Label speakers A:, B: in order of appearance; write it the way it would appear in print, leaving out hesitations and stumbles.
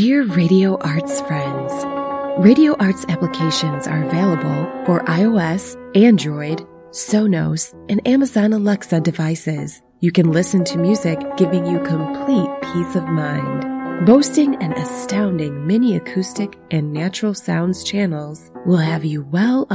A: Dear Radio Arts friends, Radio Arts applications are available for iOS, Android, Sonos, and Amazon Alexa devices. You can listen to music giving you complete peace of mind. Boasting an astounding mini acoustic and natural sounds channels will have you well